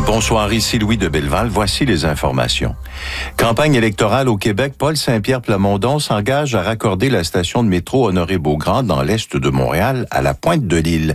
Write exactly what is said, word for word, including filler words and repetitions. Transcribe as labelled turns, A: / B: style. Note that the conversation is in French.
A: Bonsoir, ici Louis de Belleval. Voici les informations. Campagne électorale au Québec, Paul Saint-Pierre Plamondon s'engage à raccorder la station de métro Honoré-Beaugrand dans l'est de Montréal à la pointe de l'île.